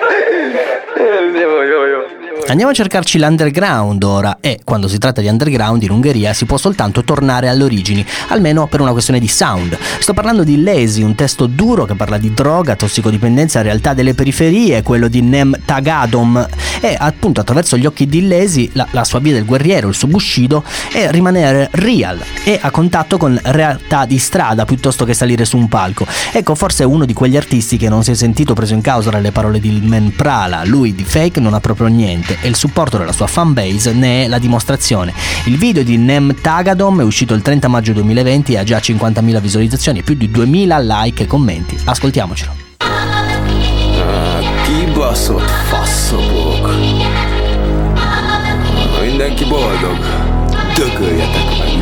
Andiamo a cercarci l'underground ora, e quando si tratta di underground in Ungheria si può soltanto tornare alle origini, almeno per una questione di sound. Sto parlando di Lazy, un testo duro che parla di droga, tossicodipendenza, realtà delle periferie, quello di Nem Tagadom, e appunto attraverso gli occhi di Lazy la sua via del guerriero, il suo bushido, è rimanere real e a contatto con realtà di strada piuttosto che salire su un palco. Ecco, forse è uno di quegli artisti che non si è sentito preso in causa dalle parole di Men Prala. Lui di fake non ha proprio niente e il supporto della sua fanbase ne è la dimostrazione. Il video di Nem Tagadom è uscito il 30 maggio 2020 e ha già 50.000 visualizzazioni e più di 2.000 like e commenti. Ascoltiamocelo. Kibaszott faszopok. Mindenki boldog. Dögöljetek meg.